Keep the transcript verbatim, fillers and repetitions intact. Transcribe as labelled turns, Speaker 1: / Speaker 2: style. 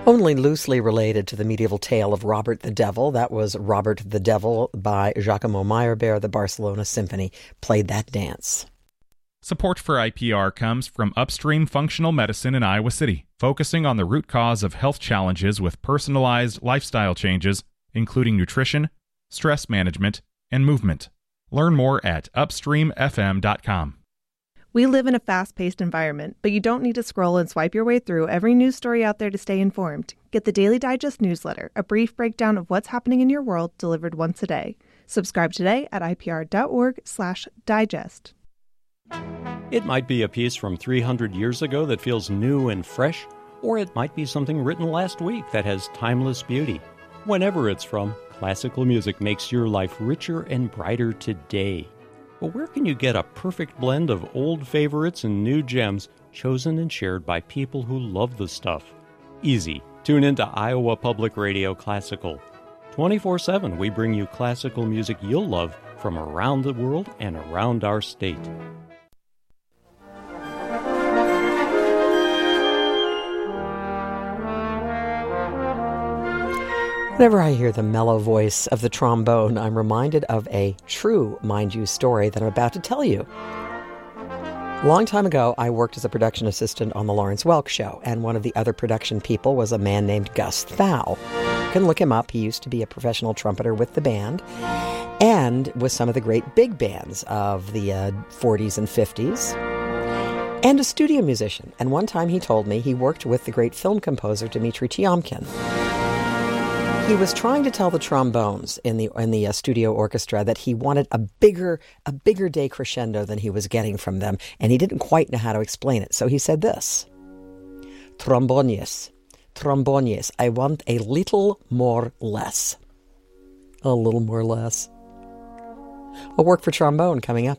Speaker 1: Only loosely related to the medieval tale of Robert the Devil. That was Robert the Devil by Giacomo Meyerbeer. The Barcelona Symphony played that dance.
Speaker 2: Support for I P R comes from Upstream Functional Medicine in Iowa City, focusing on the root cause of health challenges with personalized lifestyle changes, including nutrition, stress management, and movement. Learn more at upstream f m dot com.
Speaker 3: We live in a fast-paced environment, but you don't need to scroll and swipe your way through every news story out there to stay informed. Get the Daily Digest newsletter, a brief breakdown of what's happening in your world delivered once a day. Subscribe today at I P R dot org slash digest.
Speaker 4: It might be a piece from three hundred years ago that feels new and fresh, or it might be something written last week that has timeless beauty. Whenever it's from, classical music makes your life richer and brighter today. But where can you get a perfect blend of old favorites and new gems chosen and shared by people who love the stuff? Easy. Tune into Iowa Public Radio Classical. twenty-four seven, we bring you classical music you'll love from around the world and around our state.
Speaker 1: Whenever I hear the mellow voice of the trombone, I'm reminded of a true, mind you, story that I'm about to tell you. A long time ago, I worked as a production assistant on The Lawrence Welk Show, and one of the other production people was a man named Gus Thau. You can look him up. He used to be a professional trumpeter with the band and with some of the great big bands of the uh, forties and fifties, and a studio musician. And one time he told me he worked with the great film composer Dmitri Tiomkin. He was trying to tell the trombones in the in the uh, studio orchestra that he wanted a bigger a bigger decrescendo than he was getting from them, and he didn't quite know how to explain it. So he said this: "Trombones, trombones, I want a little more less, a little more less." A work for trombone coming up.